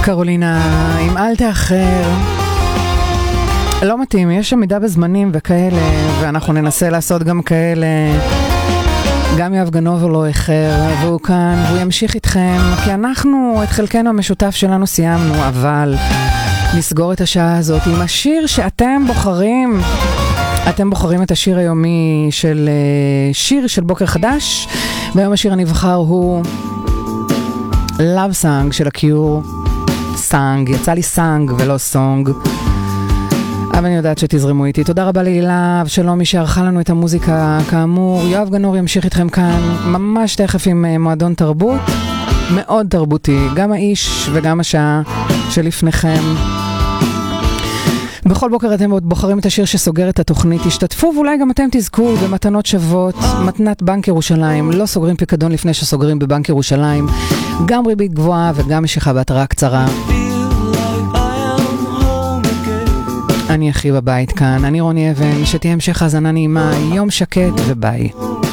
קרולינה עם אל תאחר. לא מתאים, יש עמידה בזמנים וכאלה, ואנחנו ננסה לעשות גם כאלה. גם יואב גנובר לא איחר, והוא כאן, והוא ימשיך איתכם, כי אנחנו את חלקנו המשותף שלנו סיימנו, אבל נסגור את השעה הזאת עם השיר שאתם בוחרים. אתם בוחרים את השיר היומי של שיר של בוקר חדש, והיום השיר הנבחר הוא Love Song של הקיור. סאנג, יצא לי סאנג ולא סונג, אבל אני יודעת שתזרמו איתי. תודה רבה להילה ושלום מי שערכה לנו את המוזיקה. כאמור, יואב גנור ימשיך איתכם כאן ממש תכף עם מועדון תרבות מאוד תרבותי, גם האיש וגם השעה שלפניכם. בכל בוקר אתם בוחרים את השיר שסוגר את התוכנית. תשתתפו ואולי גם אתם תזכו במתנות שוות. מתנת בנק ירושלים, לא סוגרים פיקדון לפני שסוגרים בבנק ירושלים, גם ריבית גבוהה וגם משיכה בהתראה קצרה. אני הכי בבית כאן, אני רוני אבן, שתהיה המשך האזנה נעימה, יום שקט וביי.